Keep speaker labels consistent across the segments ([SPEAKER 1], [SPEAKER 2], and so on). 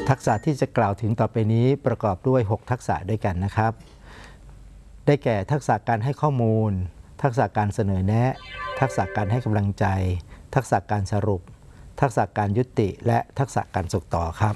[SPEAKER 1] ทักษะที่จะกล่าวถึงต่อไปนี้ประกอบด้วย6ทักษะด้วยกันนะครับได้แก่ทักษะการให้ข้อมูลทักษะการเสนอแนะทักษะการให้กำลังใจทักษะการสรุปทักษะการยุติและทักษะการส่งต่อครับ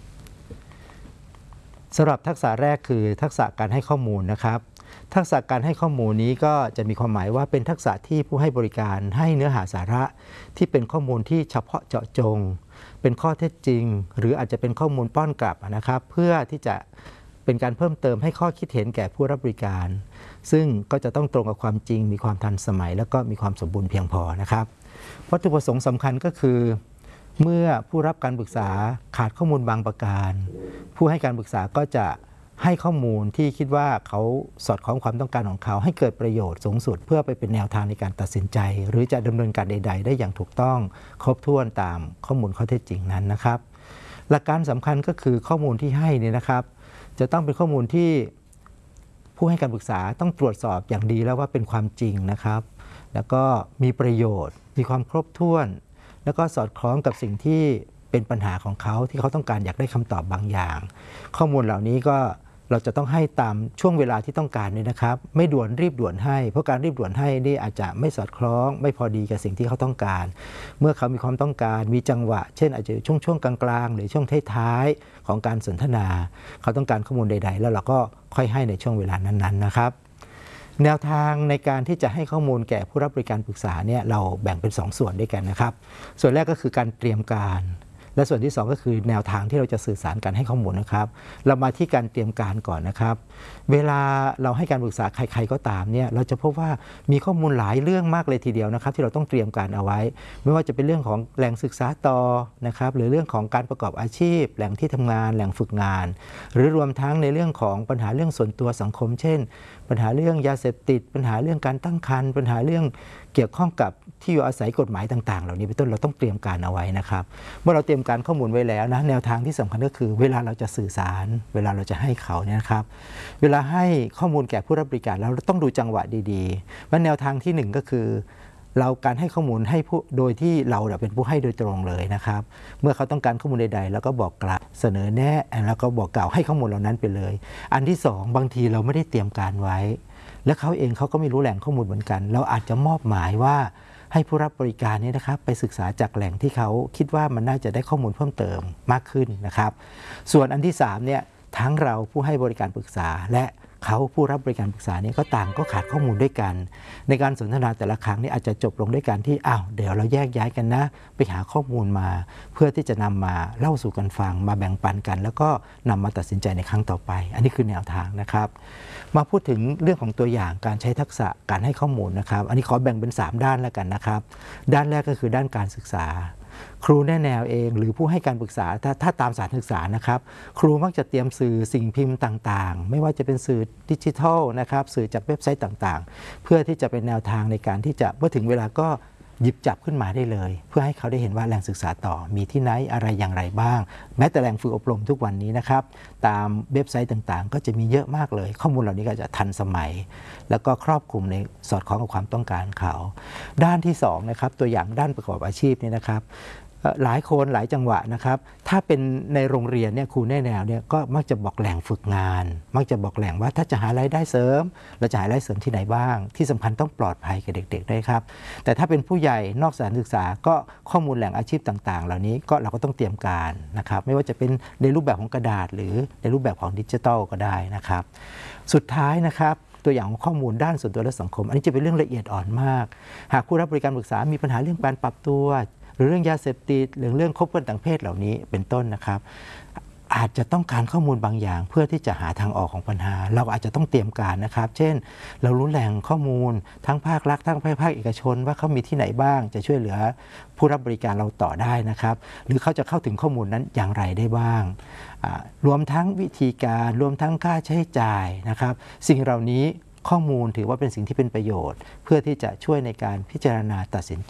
[SPEAKER 1] สำหรับทักษะแรกคือทักษะการให้ข้อมูลนะครับทักษะการให้ข้อมูลนี้ก็จะมีความหมายว่าเป็นทักษะที่ผู้ให้บริการให้เนื้อหาสาระที่เป็นข้อมูลที่เฉพาะเจาะจงเป็นข้อเท็จจริงหรืออาจจะเป็นข้อมูลป้อนกลับนะครับเพื่อที่จะเป็นการเพิ่มเติมให้ข้อคิดเห็นแก่ผู้รับบริการซึ่งก็จะต้องตรงกับความจริงมีความทันสมัยแล้วก็มีความสมบูรณ์เพียงพอนะครับวัตถุประสงค์สำคัญก็คือเมื่อผู้รับการปรึกษาขาดข้อมูลบางประการผู้ให้การปรึกษาก็จะให้ข้อมูลที่คิดว่าเขาสอดคล้องความต้องการของเขาให้เกิดประโยชน์สูงสุดเพื่อไปเป็นแนวทางในการตัดสินใจหรือจะดำเนินการใดๆได้อย่างถูกต้องครบถ้วนตามข้อมูลข้อเท็จจริงนั้นนะครับหลักการสำคัญก็คือข้อมูลที่ให้เนี่ยนะครับจะต้องเป็นข้อมูลที่ผู้ให้การปรึกษาต้องตรวจสอบอย่างดีแล้วว่าเป็นความจริงนะครับแล้วก็มีประโยชน์มีความครบถ้วนแล้วก็สอดคล้องกับสิ่งที่เป็นปัญหาของเขาที่เขาต้องการอยากได้คำตอบบางอย่างข้อมูลเหล่านี้ก็เราจะต้องให้ตามช่วงเวลาที่ต้องการเนี่ยนะครับไม่ด่วนรีบด่วนให้เพราะการรีบด่วนให้นี่อาจจะไม่สอดคล้องไม่พอดีกับสิ่งที่เขาต้องการเมื่อเขามีความต้องการมีจังหวะเช่นอาจจะช่วงกลางๆหรือช่วงท้ายๆของการสนทนาเขาต้องการข้อมูลใดๆแล้วเราก็ค่อยให้ในช่วงเวลานั้นๆนะครับแนวทางในการที่จะให้ข้อมูลแก่ผู้รับบริการปรึกษาเนี่ยเราแบ่งเป็น2ส่วนด้วยกันนะครับส่วนแรกก็คือการเตรียมการและส่วนที่2ก็คือแนวทางที่เราจะสื่อสารการให้ข้อมูลนะครับเรามาที่การเตรียมการก่อนนะครับเวลาเราให้การปรึกษาใครๆก็ตามเนี่ยเราจะพบว่ามีข้อมูลหลายเรื่องมากเลยทีเดียวนะครับที่เราต้องเตรียมการเอาไว้ไม่ว่าจะเป็นเรื่องของแหล่งศึกษาต่อนะครับหรือเรื่องของการประกอบอาชีพแหล่งที่ทำงานแหล่งฝึกงานหรือรวมทั้งในเรื่องของปัญหาเรื่องส่วนตัวสังคมเช่นปัญหาเรื่องยาเสพติดปัญหาเรื่องการตั้งครรภ์ปัญหาเรื่องเกี่ยวข้องกับที่อยู่อาศัยกฎหมายต่างๆเหล่านี้เป็นต้นเราต้องเตรียมการเอาไว้นะครับเมื่อเราเตรียมการข้อมูลไว้แล้วนะแนวทางที่สำคัญก็คือเวลาเราจะสื่อสารเวลาเราจะให้เขาเนี่ยนะครับเวลาให้ข้อมูลแก่ผู้รับบริการเราต้องดูจังหวะดีๆว่าแนวทางที่1ก็คือเราการให้ข้อมูลให้ผู้โดยที่เราเป็นผู้ให้โดยตรงเลยนะครับเมื่อเขาต้องการข้อมูลใดๆแล้วก็บอกกล่าวเสนอแนะแล้วก็บอกกล่าวให้ข้อมูลเหล่านั้นไปเลยอันที่2บางทีเราไม่ได้เตรียมการไว้และเขาเองเขาก็ไม่รู้แหล่งข้อมูลเหมือนกันเราอาจจะมอบหมายว่าให้ผู้รับบริการนี้นะครับไปศึกษาจากแหล่งที่เขาคิดว่ามันน่าจะได้ข้อมูลเพิ่มเติมมากขึ้นนะครับส่วนอันที่3เนี่ยทั้งเราผู้ให้บริการปรึกษาและเขาผู้รับบริการปรึกษาเนี่ยก็ต่างก็ขาดข้อมูลด้วยกันในการสนทนาแต่ละครั้งนี่อาจจะจบลงด้วยการที่เดี๋ยวเราแยกย้ายกันนะไปหาข้อมูลมาเพื่อที่จะนำมาเล่าสู่กันฟังมาแบ่งปันกันแล้วก็นำมาตัดสินใจในครั้งต่อไปอันนี้คือแนวทางนะครับมาพูดถึงเรื่องของตัวอย่างการใช้ทักษะการให้ข้อมูลนะครับอันนี้ขอแบ่งเป็น3ด้านแล้วกันนะครับด้านแรกก็คือด้านการศึกษาครูแนะแนวเองหรือผู้ให้การปรึกษาถ้าตามสถานศึกษานะครับครูมักจะเตรียมสื่อสิ่งพิมพ์ต่างๆไม่ว่าจะเป็นสื่อดิจิทัลนะครับสื่อจากเว็บไซต์ต่างๆเพื่อที่จะเป็นแนวทางในการที่จะเมื่อถึงเวลาก็หยิบจับขึ้นมาได้เลยเพื่อให้เขาได้เห็นว่าแหล่งศึกษาต่อมีที่ไหนอะไรอย่างไรบ้างแม้แต่แหล่งฝึกอบรมทุกวันนี้นะครับตามเว็บไซต์ต่างๆก็จะมีเยอะมากเลยข้อมูลเหล่านี้ก็จะทันสมัยแล้วก็ครอบคลุมในสอดคล้องกับความต้องการเขาด้านที่2นะครับตัวอย่างด้านประกอบอาชีพนี่นะครับหลายคนหลายจังหวะนะครับถ้าเป็นในโรงเรียนเนี่ยครูแนะแนวเนี่ยก็มักจะบอกแหล่งฝึกงานมักจะบอกแหล่งว่าถ้าจะหารายได้เสริมเราจะหารายได้เสริมที่ไหนบ้างที่สำคัญต้องปลอดภัยกับเด็กๆด้วยครับแต่ถ้าเป็นผู้ใหญ่นอกสถานศึกษาก็ข้อมูลแหล่งอาชีพต่างๆเหล่านี้ก็เราก็ต้องเตรียมการนะครับไม่ว่าจะเป็นในรูปแบบของกระดาษหรือในรูปแบบของดิจิทัลก็ได้นะครับสุดท้ายนะครับตัวอย่างของข้อมูลด้านส่วนตัวและสังคมอันนี้จะเป็นเรื่องละเอียดอ่อนมากหากผู้รับบริการปรึกษามีปัญหาเรื่องการปรับตัวหรือเรื่องยาเสพติดหรือเรื่องคบกันต่างเพศเหล่านี้เป็นต้นนะครับอาจจะต้องการข้อมูลบางอย่างเพื่อที่จะหาทางออกของปัญหาเราอาจจะต้องเตรียมการนะครับเช่นเรารู้แหล่งข้อมูลทั้งภาครัฐทั้งภาคเอกชนว่าเขามีที่ไหนบ้างจะช่วยเหลือผู้รับบริการเราต่อได้นะครับหรือเขาจะเข้าถึงข้อมูลนั้นอย่างไรได้บ้างรวมทั้งวิธีการรวมทั้งค่าใช้จ่ายนะครับสิ่งเหล่านี้ข้อมูลถือว่าเป็นสิ่งที่เป็นประโยชน์เพื่อที่จะช่วยในการพิจารณาตัดสินใจ